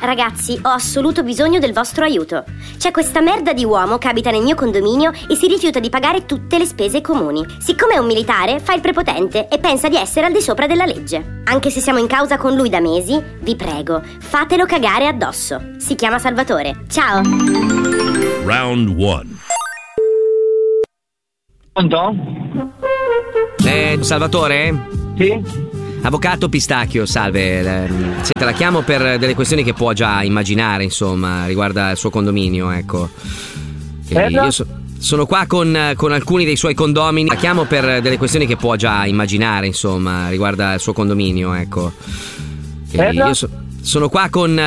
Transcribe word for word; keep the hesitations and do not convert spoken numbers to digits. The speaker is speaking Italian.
Ragazzi, ho assoluto bisogno del vostro aiuto. C'è questa merda di uomo che abita nel mio condominio e si rifiuta di pagare tutte le spese comuni. Siccome è un militare, fa il prepotente e pensa di essere al di sopra della legge. Anche se siamo in causa con lui da mesi, vi prego, fatelo cagare addosso. Si chiama Salvatore. Ciao. Round one. Pronto? Eh, Salvatore? Sì? Avvocato Pistacchio, salve. Eh, Senta, la chiamo per delle questioni che può già immaginare, insomma, riguarda il suo condominio, ecco. E io so- sono qua con, con alcuni dei suoi condomini. La chiamo per delle questioni che può già immaginare, insomma, riguarda il suo condominio, ecco. E io so- sono qua con